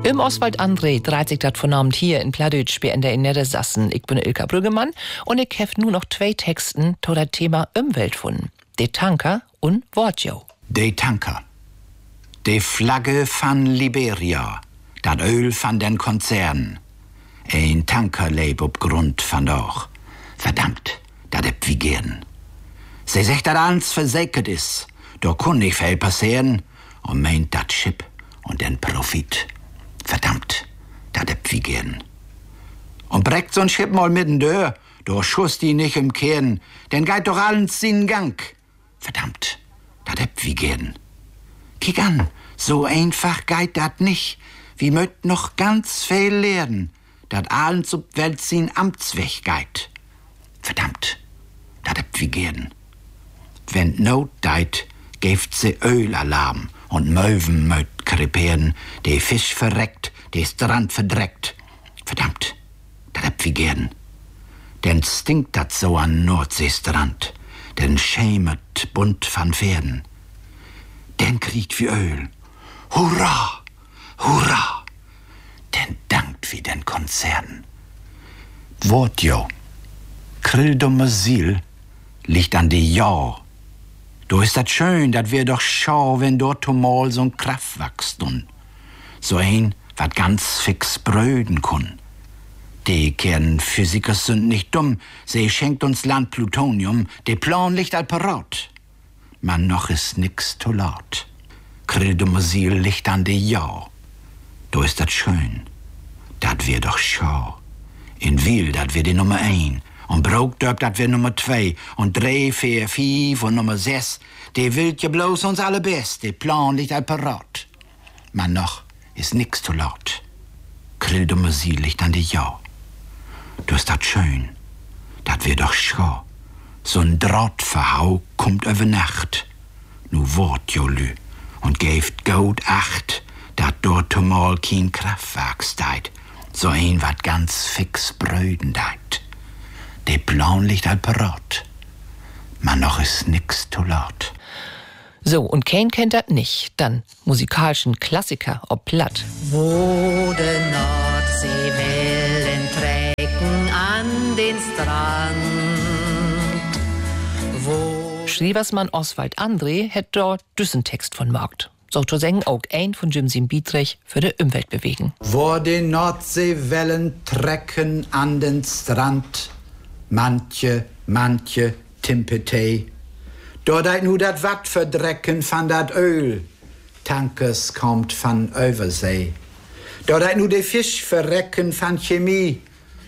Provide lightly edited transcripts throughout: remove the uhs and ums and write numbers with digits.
Im Oswald André dreht sich das von Abend hier in Plattdeutsch in der Niedersassen. Ich bin Ilka Brüggemann und ich hef nur noch 2 Texten zu das Thema Umwelt gefunden. De Tanker und Wortjo. De Tanker. De Flagge van Liberia. Dat Öl van den Konzern. Ein Tanker lebt op Grund van doch. Verdammt, dat heb wie gern. Sie sagt, dat alles versäkert is. Da kun nicht viel passieren. Und meint dat Schiff und den Profit. Verdammt, dat heb wie gern. Und breckt so'n Schiff mal mitten dör, da schuss die nicht im Kern, denn geht doch alles seinen Gang. Verdammt, dat heb wie gern. Kick an, so einfach geht dat nicht. Wir möcht noch ganz viel lernen, dat alles ob Welt sin Amtsweg geht. Verdammt, dat heb wie gern. Wenn Not deit, geeft se Ölalarm und Möwen möcht krepieren, de Fisch verreckt, de Strand verdreckt. Verdammt, dat heb wie gern. Denn stinkt dat so an Nordseestrand, denn schämet bunt van Pferden. Den kriegt wie Öl. Hurra, hurra, den dankt wie den Konzern. Wortjo, krilldumme Siel, liegt an die Jau. Du ist dat schön, dat wir doch schau, wenn dort mal so'n Kraft wächst nun. So ein, wat ganz fix bröden kun. Die Kernphysiker sind nicht dumm, sie schenkt uns Land Plutonium, de Plan liegt all parat. Man noch ist nix zu laut. Krilldumme Siel liegt an die Jau. Du ist dat schön, dat wir doch schau. In Wiel, dat wir die Nummer 1. Und Brokdorp, dat wir Nummer 2. Und 3, 4, 5 und Nummer 6. Die wild je bloß uns alle best. Die Plan liegt all parat. Man noch ist nix zu laut. Krilldumme Siel liegt an die Jau. Du ist dat schön, dat wir doch schau. So'n Drahtverhau kommt über Nacht. Nu wort jolü und geeft gut Acht, dat dort mal kein Kraftwerk steht. So ein wat ganz fix bröden deit. De Plan liegt all parat. Man noch ist nix zu laut. So, und kein kennt das nicht. Dann musikalischen Klassiker ob platt. Wo de Nordseewellen trägen an den Strand. Wo Schrieversmann Oswald André hätt dort düssen Text von Markt. So zu sagen auch ein von Jimsim Bietrich für die Umwelt bewegen. Wo de Nordseewellen trecken an den Strand, manche Timpetei. Dort nu dat Watt verdrecken van dat Öl, Tankers kommt van Oversee. Dort nu de Fisch verrecken van Chemie,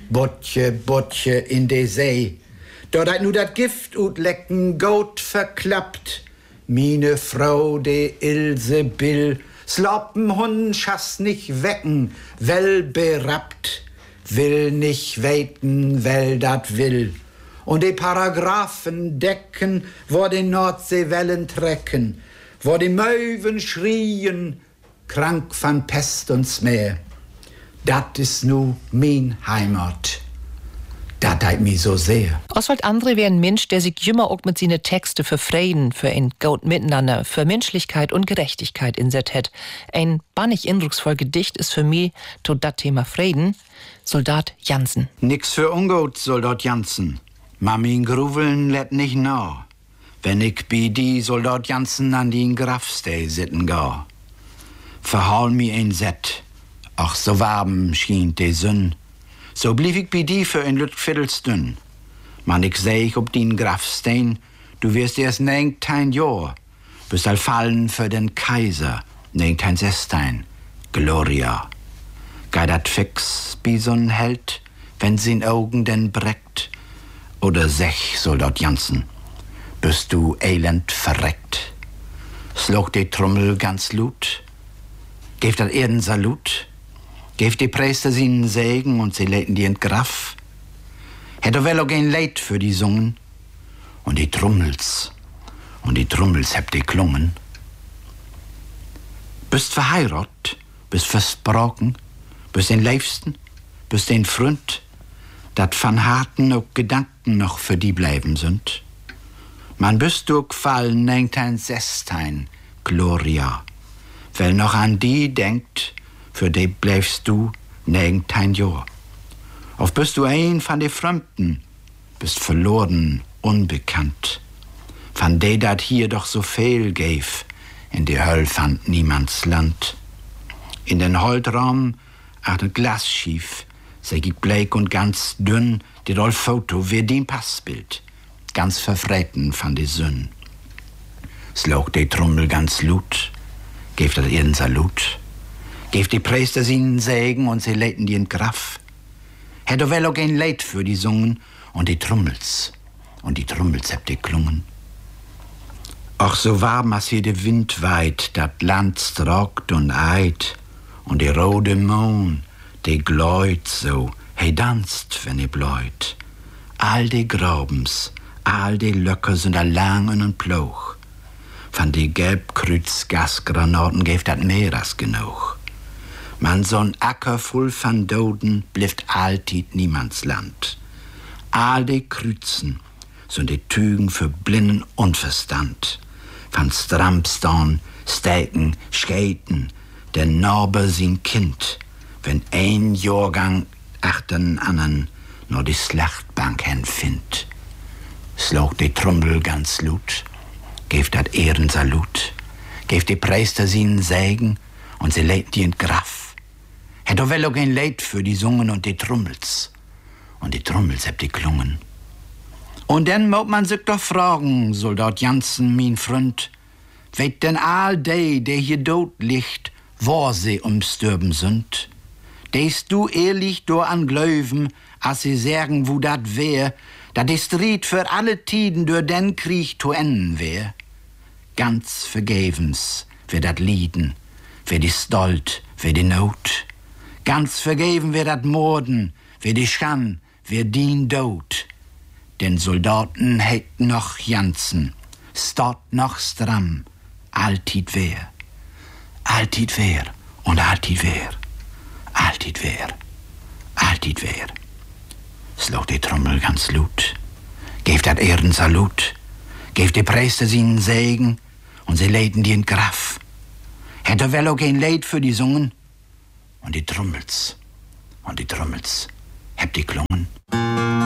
Botje in de See. Dort nu dat Gift utlecken, Goat verklappt, mine Frau de Ilse Bill, sloppen Hund schass nicht wecken, well berappt, will nicht weten, well dat will. Und die Paragraphen decken, wo die Nordseewellen trecken, wo die Möwen schrien, krank van Pest und Smeer. Dat is nu mein Heimat. Dat deit mi so sehr. Oswald André wär ein Mensch, der sich immer auch mit seinen Texte für Frieden, für ein gut Miteinander, für Menschlichkeit und Gerechtigkeit inset hat. Ein bannig eindrucksvoll Gedicht ist für mich to dat Thema Frieden, Soldat Jansen. Nix für ungut, Soldat Jansen. Mami gruveln let nicht nah. Wenn ich bi die Soldat Jansen an die Grafstei sitten ga. Verhaal mi ein Set. Ach, so warm schien de Sünn. So blieb ich bi die für ein Viertelstund. Man, ich seh ob din Grafstein, du wirst erst 19 Jahr. Bist all fallen für den Kaiser, 1916. Gloria. Gei dat fix bi so'n Held, wenn sin Augen denn breckt. Oder sech, Soldat Jansen, bist du elend verreckt. Slog die Trommel ganz lut, geeft dat Erden Salut, geeft die Priester seinen Segen und sie läden die in Graf. Hätte wel auch ein Leid für die Sungen und die Trommels habt die klungen. Bist verheiratet, bist versprochen, bist den Liebsten, bist den Freund, dat van harten auch Gedanken noch für die bleiben sind. Man bist durchgefallen, 1916, Gloria, weil noch an die denkt, für die bleibst du negentijn Jahr. Of bist du ein von de Fremden, bist verloren, unbekannt, von de dat hier doch so viel gäf, in die Höll fand niemands Land. In den Holtraum, ach den Glasschief, sei gibt bleik und ganz dünn, die doll Foto wie dem Passbild, ganz verfreten von de Sünn. Slog de Trommel ganz lut, gäf dat ihren Salut, gäf die Priester ihnen Segen und sie lädten die in Graf. Hätte wel auch ein Leid für die Sungen und die Trummels habt die klungen. Auch so warm als hier der Wind weit, dat Land strockt und eit, und die rote Mond, die gläut so, he danst, wenn ihr bläut. All die Graubens, all die Löcker sind a langen und ploch. Van die Gelbkreuz-Gasgranaten geeft dat mehr als genug. Man so'n Acker voll van Doden blieft altid niemands Land. All die Kreuzen sind die Tügen für Blinden und Verstand. Van Strampstorn, Steken, Skaten, der Norbe sin Kind, wenn ein Jahrgang achter den anderen nur die Schlachtbank hen findt. Slog die Trommel ganz lut, geeft dat Ehrensalut, geeft die Priester sin Segen und sie lädt die in Graf. Hätt doch wel auch ein Leid für die Sungen und die Trummels. Und die Trummels habt die klungen. Und dann moet man sich doch fragen, Soldat Jansen, mein Freund, weet denn all die hier dort liegt, wo sie umstürben sind? Deist du ehrlich do an Gläuven, als sie sagen, wo dat wär, dat die Stried für alle Tiden durch den Krieg zu enden wär? Ganz vergebens wär dat Lieden, wär die Stolt, wär die Not. Ganz vergeben wär dat Morden, wär die Scham, wär dien Tod. Den Soldaten hätt noch Jansen, stott noch stramm, altid wär und altid wär, altid wär, altid wär. Slog die Trommel ganz lut, geeft dat Ehrensalut, geeft die Priester sin Segen und sie läden die in Graf. Hätte wel auch ein Leid für die Sungen und die Trummels habt die klungen.